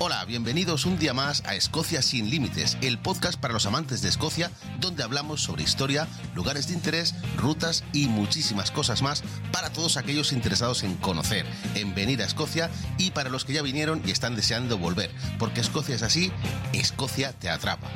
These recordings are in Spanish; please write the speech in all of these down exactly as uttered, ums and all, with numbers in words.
Hola, bienvenidos un día más a Escocia sin Límites, el podcast para los amantes de Escocia, donde hablamos sobre historia, lugares de interés, rutas y muchísimas cosas más para todos aquellos interesados en conocer, en venir a Escocia y para los que ya vinieron y están deseando volver, porque Escocia es así, Escocia te atrapa.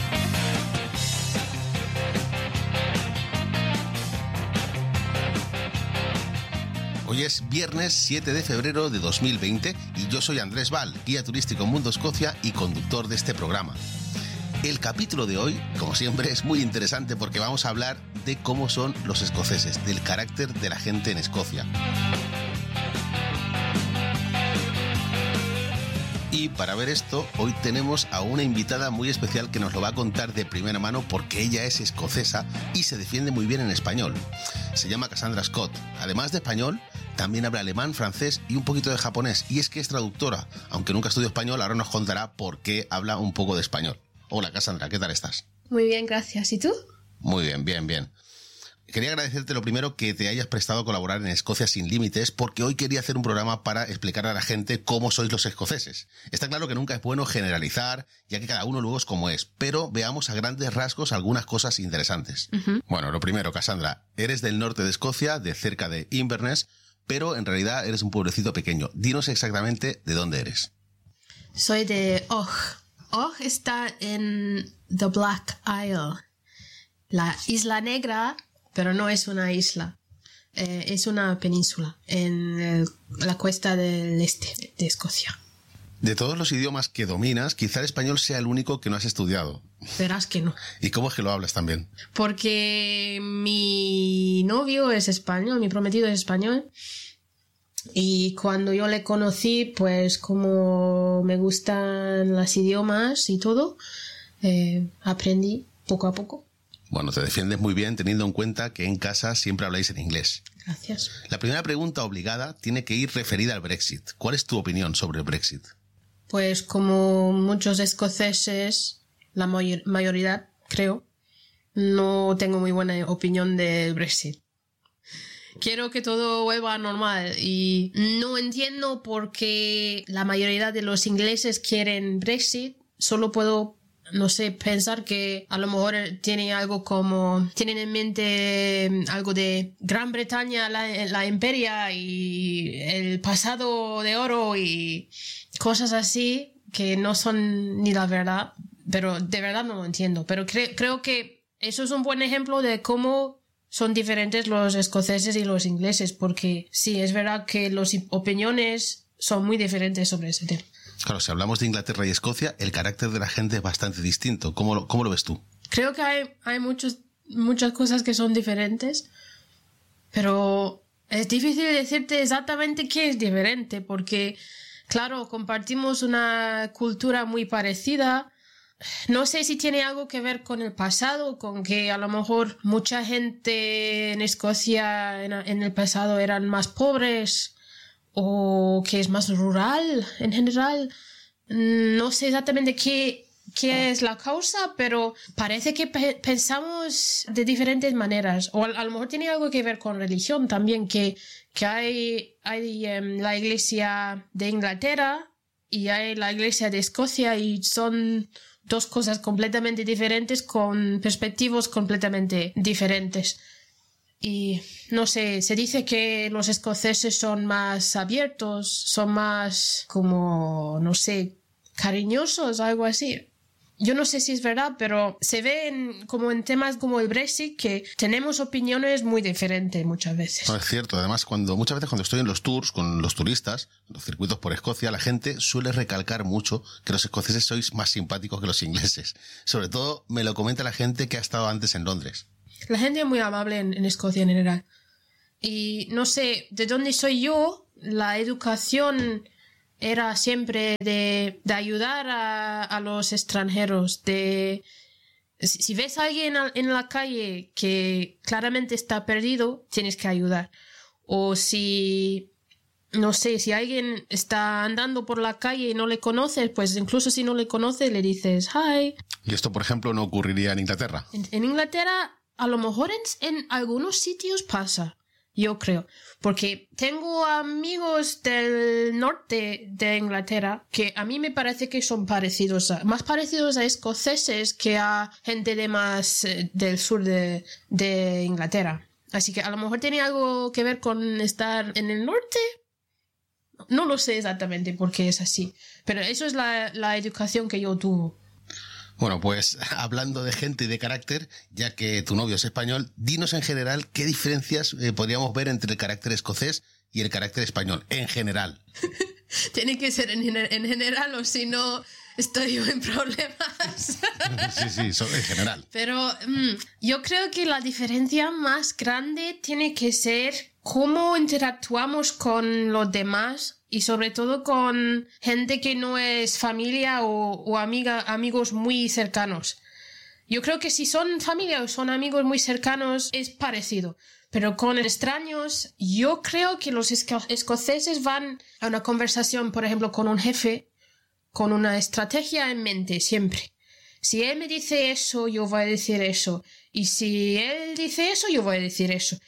Hoy es viernes siete de febrero de dos mil veinte y yo soy Andrés Val, guía turístico en Mundo Escocia y conductor de este programa. El capítulo de hoy, como siempre, es muy interesante porque vamos a hablar de cómo son los escoceses, del carácter de la gente en Escocia. Y para ver esto, hoy tenemos a una invitada muy especial que nos lo va a contar de primera mano porque ella es escocesa y se defiende muy bien en español. Se llama Cassandra Scott. Además de español, también habla alemán, francés y un poquito de japonés. Y es que es traductora. Aunque nunca estudió español, ahora nos contará por qué habla un poco de español. Hola Cassandra, ¿qué tal estás? Muy bien, gracias. ¿Y tú? Muy bien, bien, bien. Quería agradecerte lo primero que te hayas prestado a colaborar en Escocia sin Límites, porque hoy quería hacer un programa para explicar a la gente cómo sois los escoceses. Está claro que nunca es bueno generalizar, ya que cada uno luego es como es, pero veamos a grandes rasgos algunas cosas interesantes. Uh-huh. Bueno, lo primero, Cassandra, eres del norte de Escocia, de cerca de Inverness, pero en realidad eres un pueblecito pequeño. Dinos exactamente de dónde eres. Soy de Og. Og está en The Black Isle, la Isla Negra, pero no es una isla, eh, es una península en el, la costa del este de Escocia. De todos los idiomas que dominas, quizá el español sea el único que no has estudiado. Verás que no. ¿Y cómo es que lo hablas también? Porque mi novio es español, mi prometido es español. Y cuando yo le conocí, pues como me gustan los idiomas y todo, eh, aprendí poco a poco. Bueno, te defiendes muy bien teniendo en cuenta que en casa siempre habláis en inglés. Gracias. La primera pregunta obligada tiene que ir referida al Brexit. ¿Cuál es tu opinión sobre el Brexit? Pues como muchos escoceses, la mayor, mayoría, creo, no tengo muy buena opinión del Brexit. Quiero que todo vuelva a normal y no entiendo por qué la mayoría de los ingleses quieren Brexit. Solo puedo no sé, pensar que a lo mejor tiene algo como, tienen en mente algo de Gran Bretaña, la, la imperia y el pasado de oro y cosas así que no son ni la verdad, pero de verdad no lo entiendo. Pero cre- creo que eso es un buen ejemplo de cómo son diferentes los escoceses y los ingleses, porque sí, es verdad que las opiniones son muy diferentes sobre ese tema. Claro, si hablamos de Inglaterra y Escocia, el carácter de la gente es bastante distinto. ¿Cómo lo, cómo lo ves tú? Creo que hay, hay muchos, muchas cosas que son diferentes, pero es difícil decirte exactamente qué es diferente, porque, claro, compartimos una cultura muy parecida. No sé si tiene algo que ver con el pasado, con que a lo mejor mucha gente en Escocia en, en el pasado eran más pobres, o que es más rural en general. No sé exactamente qué, qué es la causa, pero parece que pe- pensamos de diferentes maneras. O a, a lo mejor tiene algo que ver con religión también, que, que hay, hay um, la iglesia de Inglaterra y hay la iglesia de Escocia y son dos cosas completamente diferentes con perspectivas completamente diferentes. Y no sé, se dice que los escoceses son más abiertos, son más como, no sé, cariñosos, algo así. Yo no sé si es verdad, pero se ve en, como en temas como el Brexit que tenemos opiniones muy diferentes muchas veces. No, es cierto, además cuando muchas veces cuando estoy en los tours con los turistas, los circuitos por Escocia, la gente suele recalcar mucho que los escoceses sois más simpáticos que los ingleses. Sobre todo me lo comenta la gente que ha estado antes en Londres. La gente es muy amable en, en Escocia en general. Y no sé, de dónde soy yo, la educación era siempre de, de ayudar a, a los extranjeros. De, si, si ves a alguien en la calle que claramente está perdido, tienes que ayudar. O si, no sé, si alguien está andando por la calle y no le conoces, pues incluso si no le conoces, le dices hi. Y esto, por ejemplo, no ocurriría en Inglaterra. En, en Inglaterra, a lo mejor en, en algunos sitios pasa. Yo creo. Porque tengo amigos del norte de Inglaterra que a mí me parece que son parecidos a, más parecidos a escoceses que a gente de más eh, del sur de, de Inglaterra. Así que a lo mejor tiene algo que ver con estar en el norte. No lo sé exactamente por qué es así. Pero eso es la, la educación que yo tuve. Bueno, pues hablando de gente y de carácter, ya que tu novio es español, dinos en general qué diferencias eh, podríamos ver entre el carácter escocés y el carácter español, en general. Tiene que ser en, en general o si no estoy yo en problemas. Sí, sí, so, en general. Pero mm, yo creo que la diferencia más grande tiene que ser cómo interactuamos con los demás y sobre todo con gente que no es familia o, o amiga, amigos muy cercanos. Yo creo que si son familia o son amigos muy cercanos es parecido. Pero con extraños, yo creo que los esco- escoceses van a una conversación, por ejemplo, con un jefe, con una estrategia en mente siempre. Si él me dice eso, yo voy a decir eso. Y si él dice eso, yo voy a decir eso.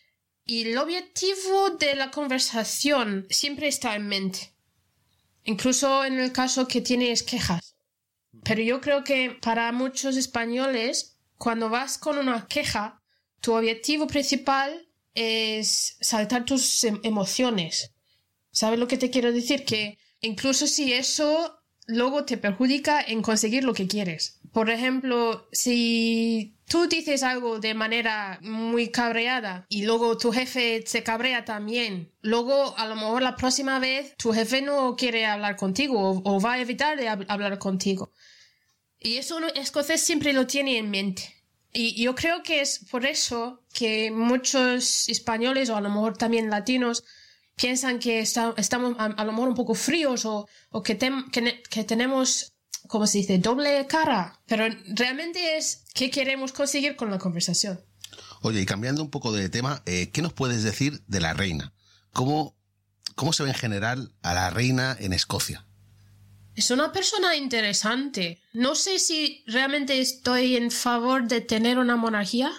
Y el objetivo de la conversación siempre está en mente. Incluso en el caso que tienes quejas. Pero yo creo que para muchos españoles, cuando vas con una queja, tu objetivo principal es saltar tus em- emociones. ¿Sabes lo que te quiero decir? Que incluso si eso luego te perjudica en conseguir lo que quieres. Por ejemplo, si tú dices algo de manera muy cabreada y luego tu jefe se cabrea también, luego a lo mejor la próxima vez tu jefe no quiere hablar contigo o, o va a evitar de hab- hablar contigo. Y eso un escocés siempre lo tiene en mente. Y yo creo que es por eso que muchos españoles o a lo mejor también latinos piensan que está, estamos a, a lo mejor un poco fríos o, o que, tem, que, que tenemos, ¿cómo se dice?, doble cara. Pero realmente es qué queremos conseguir con la conversación. Oye, y cambiando un poco de tema, eh, ¿qué nos puedes decir de la reina? ¿Cómo, cómo se ve en general a la reina en Escocia? Es una persona interesante. No sé si realmente estoy en favor de tener una monarquía,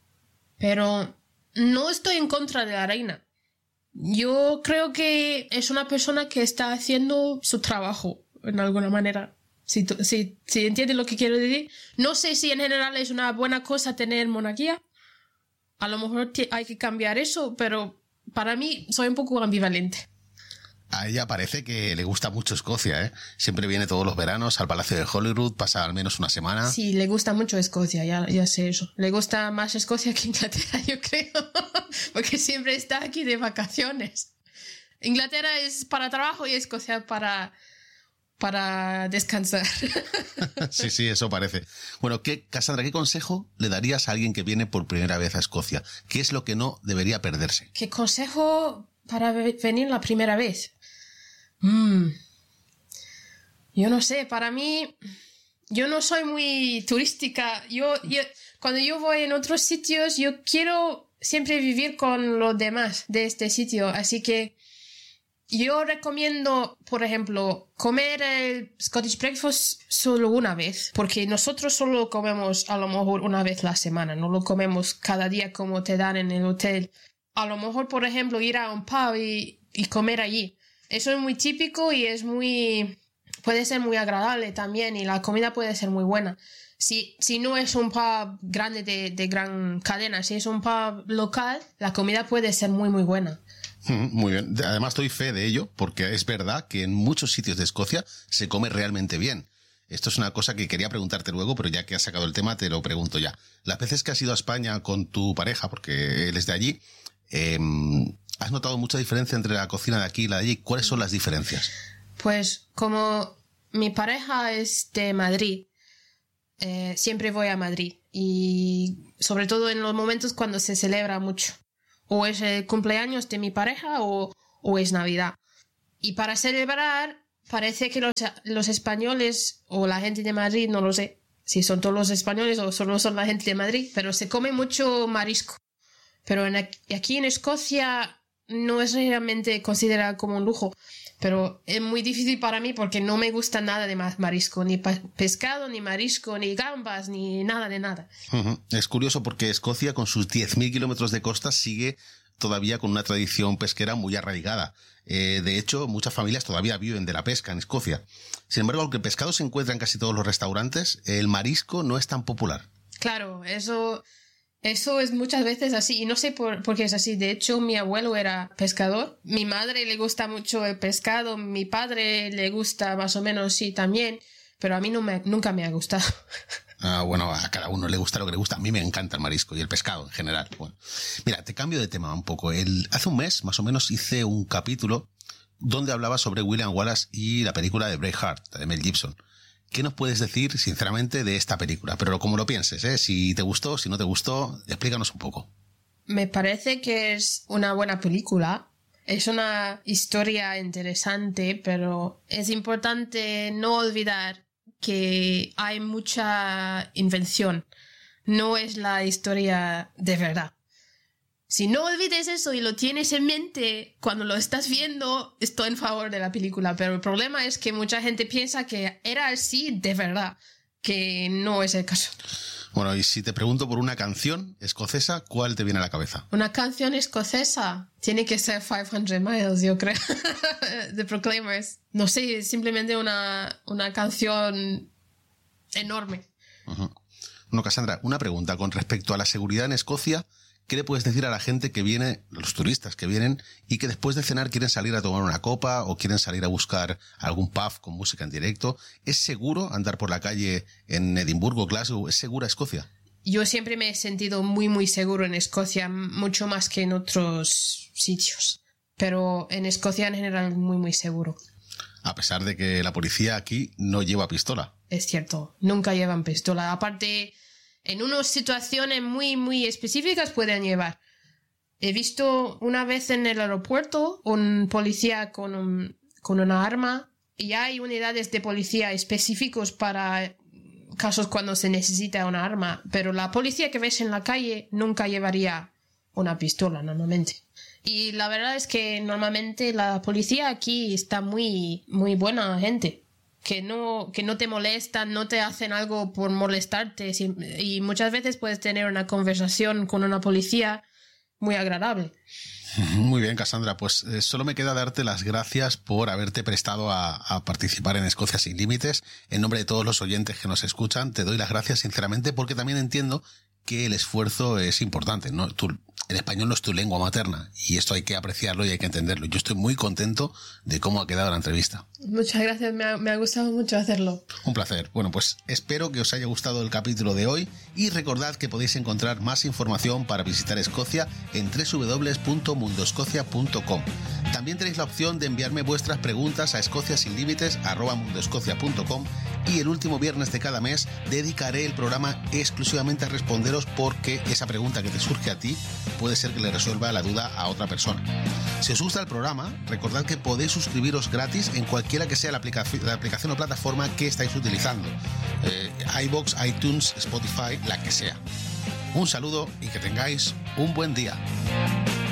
pero no estoy en contra de la reina. Yo creo que es una persona que está haciendo su trabajo, en alguna manera. Si, tú, si, si entiendes lo que quiero decir. No sé si en general es una buena cosa tener monarquía. A lo mejor t- hay que cambiar eso, pero para mí soy un poco ambivalente. A ella parece que le gusta mucho Escocia, ¿eh? Siempre viene todos los veranos al Palacio de Holyrood, pasa al menos una semana. Sí, le gusta mucho Escocia, ya, ya sé eso. Le gusta más Escocia que Inglaterra, yo creo. Porque siempre está aquí de vacaciones. Inglaterra es para trabajo y Escocia para, para descansar. Sí, sí, eso parece. Bueno, ¿qué, Cassandra, qué consejo le darías a alguien que viene por primera vez a Escocia? ¿Qué es lo que no debería perderse? ¿Qué consejo para ve- venir la primera vez? Mm. Yo no sé, para mí, yo no soy muy turística. Yo, yo, cuando yo voy en otros sitios, yo quiero siempre vivir con los demás de este sitio. Así que yo recomiendo, por ejemplo, comer el Scottish Breakfast solo una vez, porque nosotros solo comemos a lo mejor una vez la semana, no lo comemos cada día como te dan en el hotel. A lo mejor, por ejemplo, ir a un pub y, y comer allí. Eso es muy típico y es muy... puede ser muy agradable también y la comida puede ser muy buena. Si, si no es un pub grande de, de gran cadena, si es un pub local, la comida puede ser muy, muy buena. Muy bien. Además, doy fe de ello, porque es verdad que en muchos sitios de Escocia se come realmente bien. Esto es una cosa que quería preguntarte luego, pero ya que has sacado el tema, te lo pregunto ya. Las veces que has ido a España con tu pareja, porque él es de allí, eh, ¿has notado mucha diferencia entre la cocina de aquí y la de allí? ¿Cuáles son las diferencias? Pues como mi pareja es de Madrid, eh, siempre voy a Madrid. Y sobre todo en los momentos cuando se celebra mucho. O es el cumpleaños de mi pareja o, o es Navidad. Y para celebrar, parece que los, los españoles o la gente de Madrid, no lo sé si son todos los españoles o solo son la gente de Madrid, pero se come mucho marisco. Pero en, aquí en Escocia no es realmente considerado como un lujo. Pero es muy difícil para mí porque no me gusta nada de más marisco. Ni pescado, ni marisco, ni gambas, ni nada de nada. Uh-huh. Es curioso porque Escocia, con sus diez mil kilómetros de costa, sigue todavía con una tradición pesquera muy arraigada. Eh, de hecho, muchas familias todavía viven de la pesca en Escocia. Sin embargo, aunque el pescado se encuentra en casi todos los restaurantes, el marisco no es tan popular. Claro, eso, eso es muchas veces así. Y no sé por, por qué es así. De hecho, mi abuelo era pescador. Mi madre le gusta mucho el pescado. Mi padre le gusta más o menos, sí, también. Pero a mí no me, nunca me ha gustado. Ah, bueno, a cada uno le gusta lo que le gusta. A mí me encanta el marisco y el pescado en general. Bueno, mira, te cambio de tema un poco. El, hace un mes, más o menos, hice un capítulo donde hablaba sobre William Wallace y la película de Braveheart, de Mel Gibson. ¿Qué nos puedes decir, sinceramente, de esta película? Pero como lo pienses, ¿eh? Si te gustó, si no te gustó, explícanos un poco. Me parece que es una buena película. Es una historia interesante, pero es importante no olvidar que hay mucha invención. No es la historia de verdad. Si no olvides eso y lo tienes en mente cuando lo estás viendo, estoy en favor de la película. Pero el problema es que mucha gente piensa que era así de verdad, que no es el caso. Bueno, y si te pregunto por una canción escocesa, ¿cuál te viene a la cabeza? Una canción escocesa tiene que ser quinientos Miles, yo creo. The Proclaimers. No sé, es simplemente una, una canción enorme. Uh-huh. Bueno, Cassandra, una pregunta con respecto a la seguridad en Escocia. ¿Qué le puedes decir a la gente que viene, los turistas que vienen y que después de cenar quieren salir a tomar una copa o quieren salir a buscar algún pub con música en directo? ¿Es seguro andar por la calle en Edimburgo, Glasgow? ¿Es segura Escocia? Yo siempre me he sentido muy, muy seguro en Escocia, mucho más que en otros sitios. Pero en Escocia en general muy, muy seguro. A pesar de que la policía aquí no lleva pistola. Es cierto, nunca llevan pistola. Aparte, en unas situaciones muy, muy específicas pueden llevar. He visto una vez en el aeropuerto un policía con, un, con una arma y hay unidades de policía específicos para casos cuando se necesita una arma, pero la policía que ves en la calle nunca llevaría una pistola normalmente. Y la verdad es que normalmente la policía aquí está muy, muy buena gente. Que no, que no te molestan, no te hacen algo por molestarte. Y muchas veces puedes tener una conversación con una policía muy agradable. Muy bien, Cassandra. Pues eh, solo me queda darte las gracias por haberte prestado a, a participar en Escocia Sin Límites. En nombre de todos los oyentes que nos escuchan, te doy las gracias sinceramente porque también entiendo que el esfuerzo es importante, ¿no? Tú, el español no es tu lengua materna y esto hay que apreciarlo y hay que entenderlo. Yo estoy muy contento de cómo ha quedado la entrevista. Muchas gracias, me ha, me ha gustado mucho hacerlo. Un placer. Bueno, pues espero que os haya gustado el capítulo de hoy y recordad que podéis encontrar más información para visitar Escocia en doble u doble u doble u punto mundo escocia punto com. También tenéis la opción de enviarme vuestras preguntas a escociasinlímites arroba mundo escocia punto com y el último viernes de cada mes dedicaré el programa exclusivamente a responderos porque esa pregunta que te surge a ti puede ser que le resuelva la duda a otra persona. Si os gusta el programa, recordad que podéis suscribiros gratis en cualquiera que sea la aplicación, la aplicación o plataforma que estáis utilizando. Eh, iVoox, iTunes, Spotify, la que sea. Un saludo y que tengáis un buen día.